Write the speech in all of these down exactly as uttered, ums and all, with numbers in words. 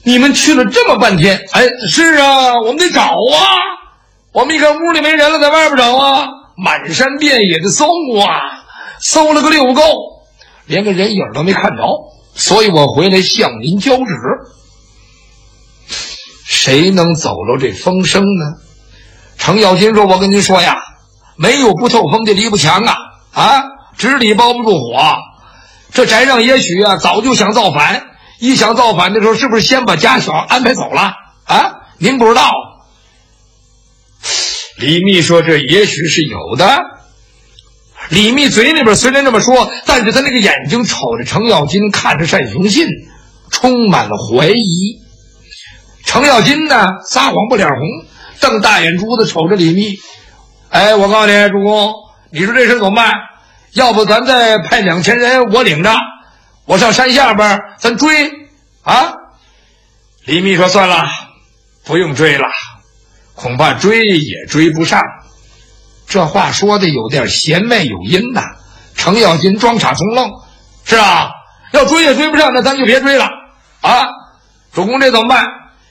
你们去了这么半天，哎，是啊，我们得找啊。我们一看屋里没人了，在外边找啊，满山遍野的搜啊，搜了个溜够，连个人影都没看着，所以我回来向您交旨。谁能走漏这风声呢？程咬金说：“我跟您说呀，没有不透风的篱笆墙啊，啊，纸里包不住火。这翟让也许啊，早就想造反，一想造反的时候，是不是先把家小安排走了啊？您不知道。”李密说：“这也许是有的。”李密嘴里边虽然这么说，但是他那个眼睛瞅着程咬金，看着单雄信，充满了怀疑。程咬金呢，撒谎不脸红，瞪大眼珠子瞅着李密。哎，我告诉你，主公，你说这事怎么办？要不咱再派两千人，我领着，我上山下边咱追啊？李密说：“算了，不用追了。恐怕追也追不上。”这话说的有点弦外有音呐。程咬金装傻充愣：“是啊，要追也追不上，那咱就别追了啊！主公，这怎么办？”“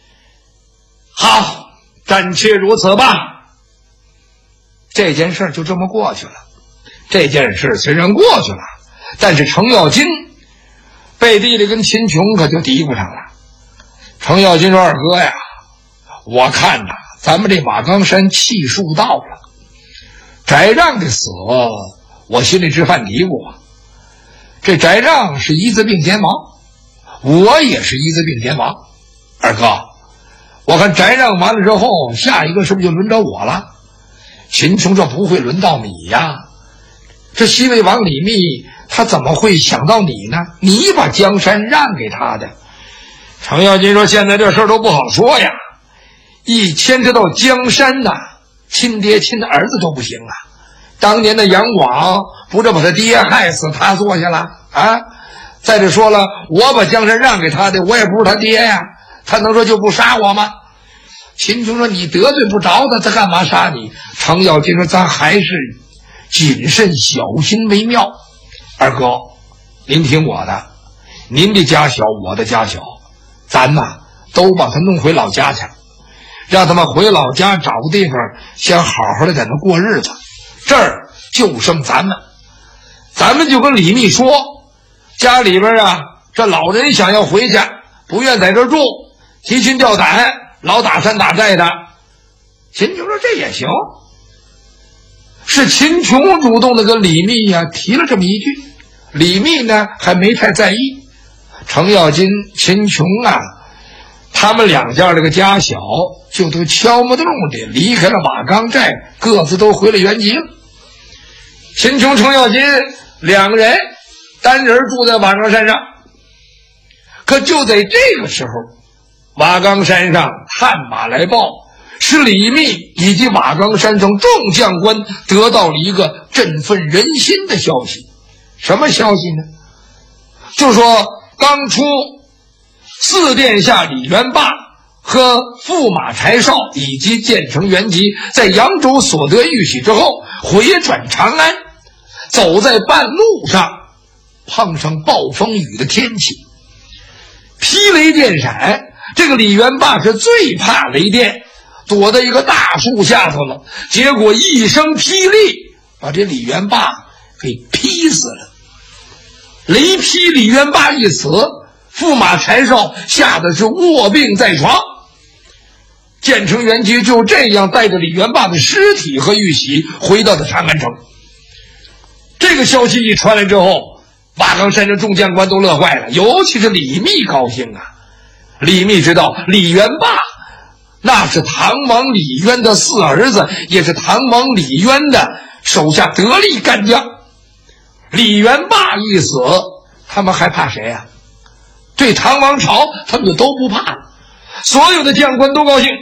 好，暂且如此吧。”这件事就这么过去了。这件事虽然过去了，但是程咬金背地里跟秦琼可就嘀咕上了。程咬金说：“二哥呀，我看呐，咱们这马岗山气数到了。翟让的死，我心里直犯嘀咕啊。这翟让是一字并肩亡，我也是一字并肩亡。二哥，我看翟让完了之后，下一个是不是就轮着我了？”秦琼说：“不会轮到你呀，这西魏王李密他怎么会想到你呢？你把江山让给他的。”程咬金说：“现在这事儿都不好说呀，一牵扯到江山呐，亲爹亲的儿子都不行啊。当年的杨广不是把他爹害死，他坐下了啊？再者说了，我把江山让给他的，我也不是他爹呀，他能说就不杀我吗？”秦琼说：“你得罪不着他，他干嘛杀你？”程咬金说：“咱还是谨慎小心为妙。二哥，您听我的，您的家小，我的家小，咱呐都把他弄回老家去，让他们回老家找个地方，先好好的在那过日子。这儿就剩咱们，咱们就跟李密说，家里边啊，这老人想要回去，不愿在这儿住，提心吊胆，老打山打寨的。”秦琼说：“这也行。”是秦琼主动的跟李密呀、啊、提了这么一句，李密呢还没太在意。程咬金、秦琼啊，他们两家这个家小就都悄没动的离开了马岗寨，各自都回了原籍了。秦琼、程咬金两个人单人住在马岗山上。可就在这个时候，马岗山上探马来报，是李密以及马岗山上众将官得到了一个振奋人心的消息。什么消息呢？就说当初四殿下李元霸和驸马柴绍以及建成元吉在扬州所得玉玺之后，回转长安，走在半路上碰上暴风雨的天气，霹雷电闪。这个李元霸是最怕雷电，躲在一个大树下头了，结果一声霹雳把这李元霸给劈死了。雷劈李元霸一死，驸马柴绍吓得是卧病在床。建成元吉就这样带着李元霸的尸体和玉玺回到了长安城。这个消息一传来之后，马岗山的众将官都乐坏了，尤其是李密高兴啊。李密知道李元霸那是唐王李渊的四儿子，也是唐王李渊的手下得力干将。李元霸一死，他们还怕谁啊？对唐王朝他们就都不怕了，所有的将官都高兴。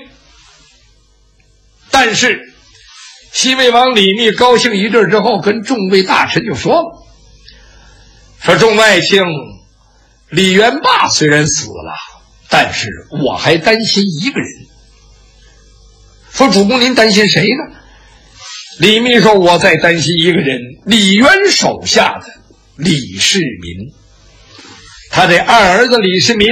但是西魏王李密高兴一阵之后，跟众位大臣就说了，说众爱卿，李元霸虽然死了，但是我还担心一个人。说主公您担心谁呢？李密说我在担心一个人，李渊手下的李世民。他这二儿子李世民